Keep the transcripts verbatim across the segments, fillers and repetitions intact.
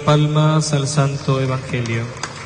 Palmas al Santo Evangelio.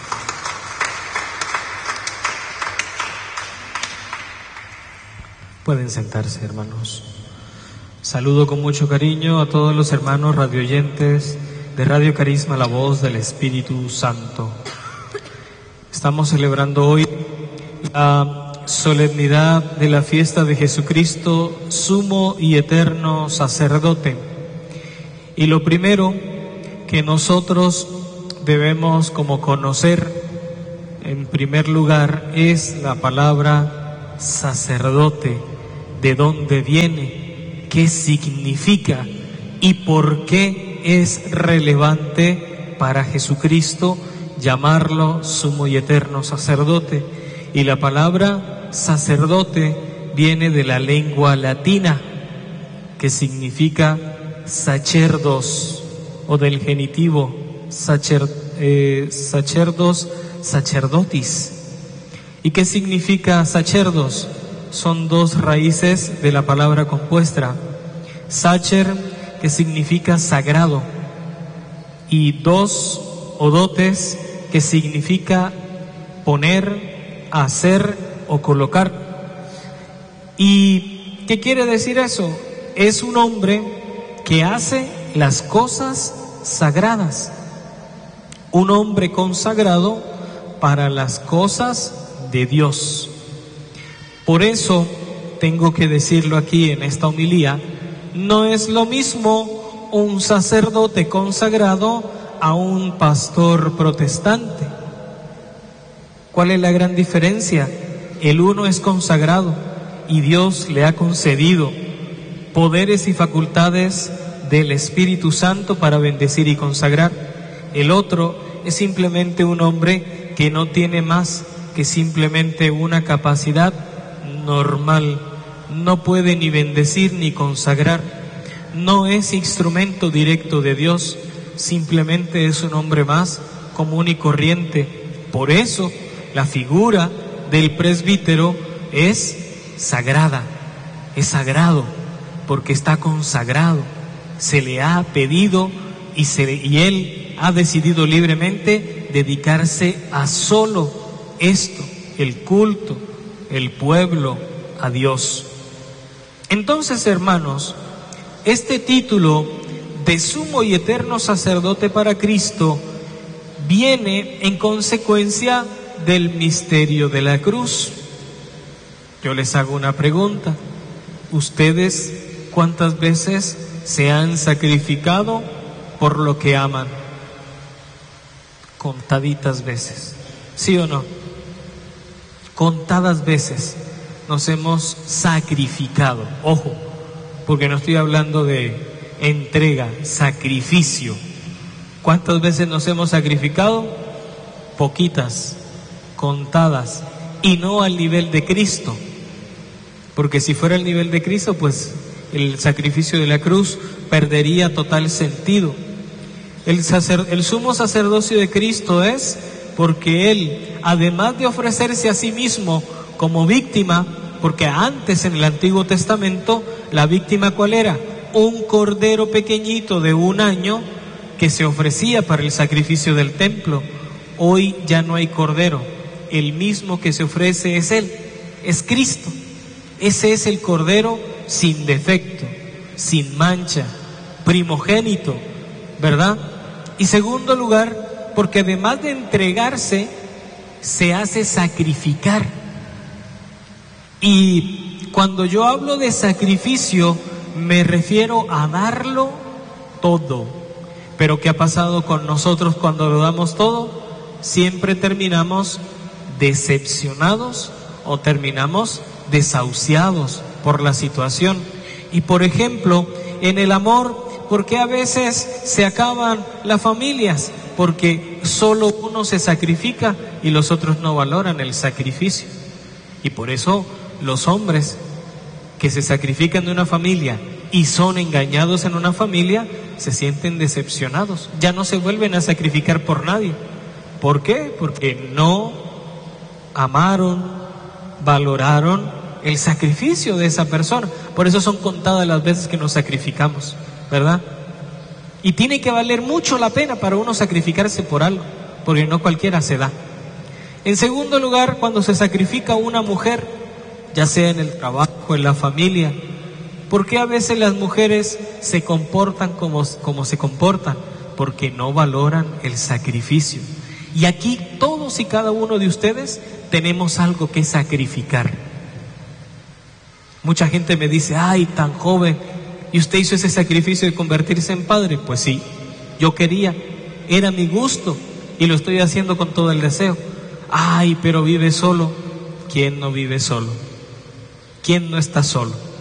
Pueden sentarse, hermanos. Saludo con mucho cariño a todos los hermanos radioyentes de Radio Carisma, la voz del Espíritu Santo. Estamos celebrando hoy la solemnidad de la fiesta de Jesucristo, sumo y eterno sacerdote. Y lo primero que nosotros debemos como conocer en primer lugar es la palabra sacerdote, de dónde viene, qué significa y por qué es relevante para Jesucristo llamarlo sumo y eterno sacerdote. Y la palabra sacerdote viene de la lengua latina, que significa sacerdos, o del genitivo sacer, eh, sacerdos, sacerdotis. ¿Y qué significa sacerdos? Son dos raíces de la palabra compuesta. Sacer, que significa sagrado, y dos o dotes, que significa poner, hacer o colocar. ¿Y qué quiere decir eso? Es un hombre que hace las cosas sagradas, un hombre consagrado para las cosas de Dios. Por eso tengo que decirlo aquí en esta homilía, no es lo mismo un sacerdote consagrado a un pastor protestante. ¿Cuál es la gran diferencia? El uno es consagrado y Dios le ha concedido poderes y facultades del Espíritu Santo para bendecir y consagrar. El otro es simplemente un hombre que no tiene más que simplemente una capacidad normal, no puede ni bendecir ni consagrar, no es instrumento directo de Dios, simplemente es un hombre más común y corriente. Por eso la figura del presbítero es sagrada, es sagrado, porque está consagrado. Se le ha pedido y, se, y él ha decidido libremente dedicarse a solo esto, el culto, el pueblo, a Dios. Entonces, hermanos, este título de sumo y eterno sacerdote para Cristo viene en consecuencia del misterio de la cruz. Yo les hago una pregunta. ¿Ustedes cuántas veces se han sacrificado por lo que aman? Contaditas veces, ¿sí o no? Contadas veces nos hemos sacrificado. Ojo, porque no estoy hablando de entrega, sacrificio. ¿Cuántas veces nos hemos sacrificado? Poquitas, contadas, y no al nivel de Cristo. Porque si fuera el nivel de Cristo, pues el sacrificio de la cruz perdería total sentido. El, sacer, el sumo sacerdocio de Cristo es porque Él, además de ofrecerse a sí mismo como víctima, porque antes en el Antiguo Testamento, la víctima ¿cuál era? Un cordero pequeñito de un año que se ofrecía para el sacrificio del templo. Hoy ya no hay cordero, el mismo que se ofrece es Él, es Cristo. Ese es el cordero sin defecto, sin mancha, primogénito, ¿verdad? Y segundo lugar, porque además de entregarse, se hace sacrificar. Y cuando yo hablo de sacrificio, me refiero a darlo todo. Pero ¿qué ha pasado con nosotros cuando lo damos todo? Siempre terminamos decepcionados o terminamos desahuciados por la situación. Y por ejemplo, en el amor, ¿por qué a veces se acaban las familias? Porque solo uno se sacrifica y los otros no valoran el sacrificio. Y por eso los hombres que se sacrifican de una familia y son engañados en una familia se sienten decepcionados, ya no se vuelven a sacrificar por nadie. ¿Por qué? Porque no amaron, valoraron el sacrificio de esa persona. Por eso son contadas las veces que nos sacrificamos, ¿verdad? Y tiene que valer mucho la pena para uno sacrificarse por algo, porque no cualquiera se da. En segundo lugar, cuando se sacrifica a una mujer, ya sea en el trabajo, en la familia, ¿por qué a veces las mujeres se comportan como, como se comportan? Porque no valoran el sacrificio. Y aquí todos y cada uno de ustedes tenemos algo que sacrificar. Mucha gente me dice, ay, tan joven, ¿y usted hizo ese sacrificio de convertirse en padre? Pues sí, yo quería, era mi gusto y lo estoy haciendo con todo el deseo. Ay, pero vive solo. ¿Quién no vive solo? ¿Quién no está solo?